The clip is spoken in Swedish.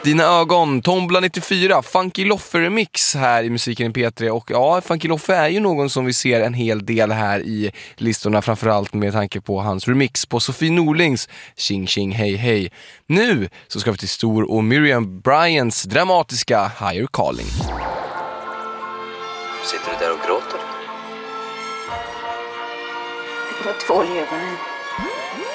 Dina ögon, Tombola 94, Funky Loffe remix här i musiken i P3. Och ja, Funky Loffe är ju någon som vi ser en hel del här i listorna, framförallt med tanke på hans remix på Sofie Norlings Tjing Tjing Hej Hej. Nu så ska vi till Stor och Miriam Bryants dramatiska Higher Calling. Sitter du där och gråter? Det var två ögonen.